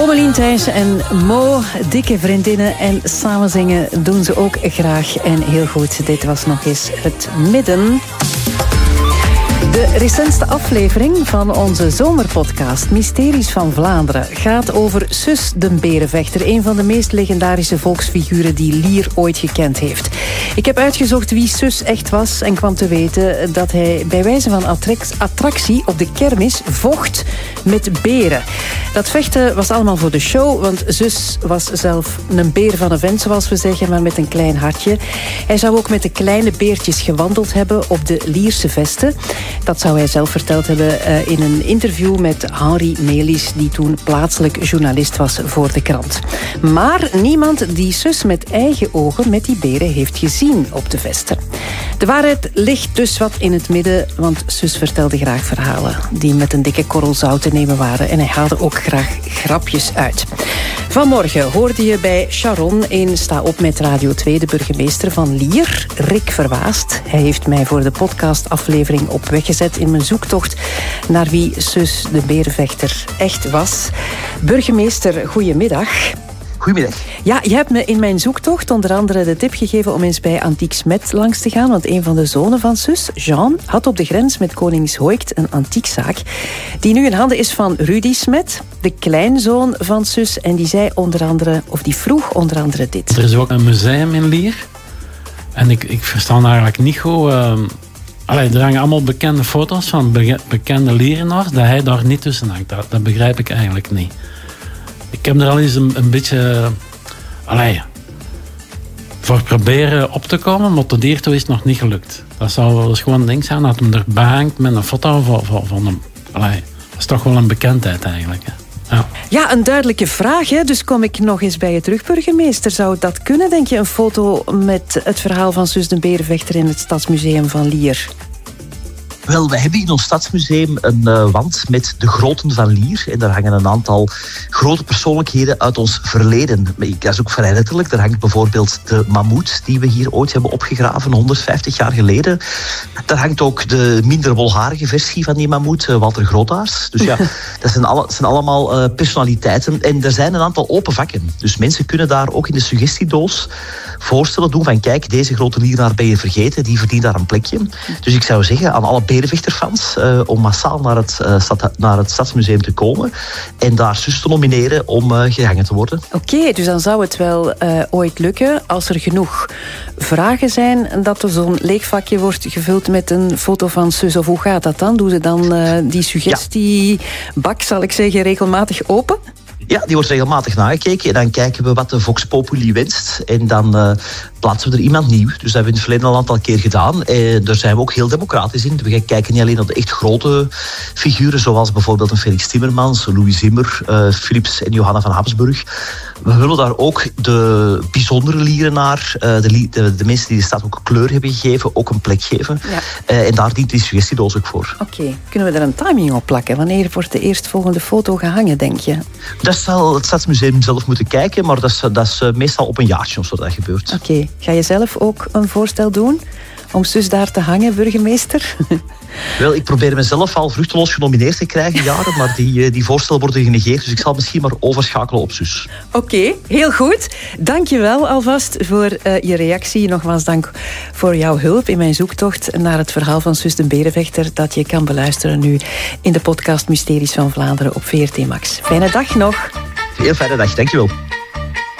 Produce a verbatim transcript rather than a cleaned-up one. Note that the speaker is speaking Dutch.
Pommelien Thijssen en Mo, dikke vriendinnen. En samen zingen doen ze ook graag. En heel goed, dit was nog eens Het Midden. De recentste aflevering van onze zomerpodcast Mysteries van Vlaanderen gaat over Sus den Berenvechter, een van de meest legendarische volksfiguren die Lier ooit gekend heeft. Ik heb uitgezocht wie Sus echt was en kwam te weten dat hij bij wijze van attractie op de kermis vocht met beren. Dat vechten was allemaal voor de show, want Sus was zelf een beer van een vent, zoals we zeggen, maar met een klein hartje. Hij zou ook met de kleine beertjes gewandeld hebben op de Lierse vesten. Dat zou hij zelf verteld hebben uh, in een interview met Henri Melis, die toen plaatselijk journalist was voor de krant. Maar niemand die Sus met eigen ogen met die beren heeft gezien op de vesten. De waarheid ligt dus wat in het midden, want Sus vertelde graag verhalen die met een dikke korrel zout te nemen waren en hij haalde ook graag grapjes uit. Vanmorgen hoorde je bij Sharon in Sta Op met Radio twee de burgemeester van Lier, Rick Verwaast. Hij heeft mij voor de podcastaflevering op weg gezet in mijn zoektocht naar wie Sus de Berenvechter echt was. Burgemeester, goedemiddag. Goedemiddag. Ja, je hebt me in mijn zoektocht onder andere de tip gegeven om eens bij Antiek Smet langs te gaan, want een van de zonen van Sus, Jean, had op de grens met Koningshoekt een antiekzaak die nu in handen is van Rudy Smet, de kleinzoon van Sus, en die zei onder andere, of die vroeg onder andere dit. Er is ook een museum in Lier en ik, ik versta eigenlijk niet goed. Uh, allee, er hangen allemaal bekende foto's van be- bekende Lierenaars, dat hij daar niet tussen hangt. Dat, dat begrijp ik eigenlijk niet. Ik heb er al eens een, een beetje allee, voor proberen op te komen, maar tot hiertoe is het nog niet gelukt. Dat zou wel eens gewoon een ding zijn dat hem erbij hangt met een foto van, van, van hem. Allee, dat is toch wel een bekendheid eigenlijk. Hè. Ja. Ja, een duidelijke vraag. Hè? Dus kom ik nog eens bij je terug, burgemeester. Zou dat kunnen, denk je, een foto met het verhaal van Sus den Berenvechter in het Stadsmuseum van Lier? Wel, we hebben in ons stadsmuseum een uh, wand met de groten van Lier. En daar hangen een aantal grote persoonlijkheden uit ons verleden. Dat is ook vrij letterlijk. Daar hangt bijvoorbeeld de mammoet die we hier ooit hebben opgegraven, honderdvijftig jaar geleden. Daar hangt ook de minder wolharige versie van die mammoet, uh, Walter Grootaars. Dus ja, dat zijn, alle, zijn allemaal uh, personaliteiten. En er zijn een aantal open vakken. Dus mensen kunnen daar ook in de suggestiedoos voorstellen doen van kijk, deze grote Lierenaar ben je vergeten, die verdient daar een plekje. Dus ik zou zeggen aan alle Berenvechterfans uh, om massaal naar het, uh, stad, naar het Stadsmuseum te komen en daar Sus te nomineren om uh, gehangen te worden. Oké, okay, dus dan zou het wel uh, ooit lukken als er genoeg vragen zijn dat er zo'n leeg vakje wordt gevuld met een foto van Sus. Of hoe gaat dat dan? Doen ze dan uh, die suggestiebak, zal ik zeggen, regelmatig open? Ja, die wordt regelmatig nagekeken en dan kijken we wat de Vox Populi wenst. En dan uh, plaatsen we er iemand nieuw. Dus dat hebben we in het verleden al een aantal keer gedaan. En daar zijn we ook heel democratisch in. We kijken niet alleen naar de echt grote figuren, zoals bijvoorbeeld een Felix Timmermans, Louis Zimmer, uh, Philips en Johanna van Habsburg. We willen daar ook de bijzondere Lierenaar, uh, de, de, de mensen die de stad ook kleur hebben gegeven, ook een plek geven. Ja. Uh, en daar dient die suggestiedoos ook voor. Oké, okay. Kunnen we er een timing op plakken? Wanneer wordt de eerstvolgende foto gehangen, denk je? Dat zal het Stadsmuseum zelf moeten kijken, maar dat is, dat is meestal op een jaartje of zo dat gebeurt. Oké, okay. Ga je zelf ook een voorstel doen om Sus daar te hangen, burgemeester? Wel, ik probeer mezelf al vruchteloos genomineerd te krijgen, jaren, maar die, die voorstellen worden genegeerd, dus ik zal misschien maar overschakelen op Sus. Oké, okay, heel goed. Dank je wel alvast voor uh, je reactie. Nogmaals dank voor jouw hulp in mijn zoektocht naar het verhaal van Sus den Berenvechter, dat je kan beluisteren nu in de podcast Mysteries van Vlaanderen op V R T Max. Fijne dag nog. Heel fijne dag, dankjewel.